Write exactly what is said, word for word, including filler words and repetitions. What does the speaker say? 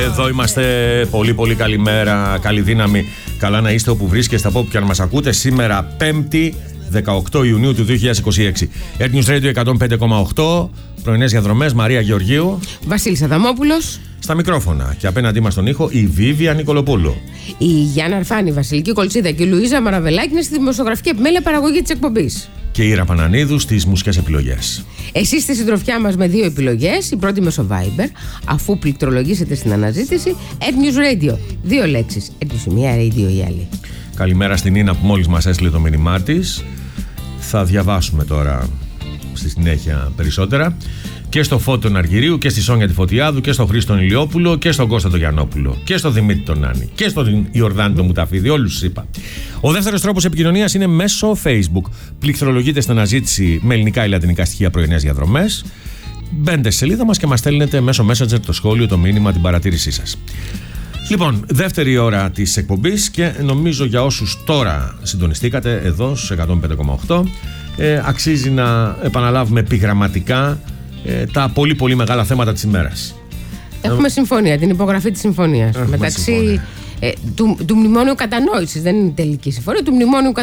Εδώ είμαστε. Πολύ πολύ καλημέρα. Καλή δύναμη. Καλά να είστε όπου βρίσκεστε, από όπου και αν μας ακούτε. Σήμερα Πέμπτη δεκαοκτώ Ιουνίου του δύο χιλιάδες είκοσι έξι. Air News Radio εκατόν πέντε κόμμα οκτώ. Πρωινές διαδρομές. Μαρία Γεωργίου. Βασίλης Αδαμόπουλος. Στα μικρόφωνα και απέναντί μας στον ήχο η Βίβια Νικολοπούλου. Η Γιάννα Αρφάνη, η Βασιλική Κολτσίδα και η Λουίζα Μαραβελάκη είναι στη δημοσιογραφική επιμέλεια παραγωγή της εκπομπής. Και η Ήρα Πανανίδου στις μουσικές επιλογές. Εσείς στη συντροφιά μας με δύο επιλογές. Η πρώτη μέσω Viber, αφού πληκτρολογήσετε στην αναζήτηση Air News Radio. Δύο λέξεις. Air News, μία radio η άλλη. Καλημέρα στην Ίνα που μόλις μας έστειλε το μήνυμά της. Θα διαβάσουμε τώρα στη συνέχεια περισσότερα. Και στο Φώτο τον Αργυρίου και στη Σόνια τη Φωτιάδου και στο Χρήστον Ηλιόπουλο και στον Κώστα τον Γιαννόπουλο και στο Δημήτρη τον Άννη και στον Ιορδάνη τον Μουταφίδη. Όλους τους είπα. Ο δεύτερος τρόπος επικοινωνίας είναι μέσω Facebook. Πληκτρολογείτε στην αναζήτηση με ελληνικά ή λατινικά στοιχεία πρωινές διαδρομές. Μπαίνετε στη σελίδα μας και μας στέλνετε μέσω Messenger το σχόλιο, το μήνυμα, την παρατήρησή σας. Λοιπόν, δεύτερη ώρα της εκπομπής και νομίζω για όσους τώρα συντονιστήκατε εδώ στους εκατόν πέντε κόμμα οκτώ ε, αξίζει να επαναλάβουμε επιγραμματικά ε, τα πολύ πολύ μεγάλα θέματα της ημέρας. Έχουμε συμφωνία, την υπογραφή της συμφωνίας. Έχουμε μεταξύ συμφωνία. Ε, του, του Μνημόνιου Κατανόησης. Δεν είναι η τελική συμφωνία, του Μνημόνιου Κατανόησης.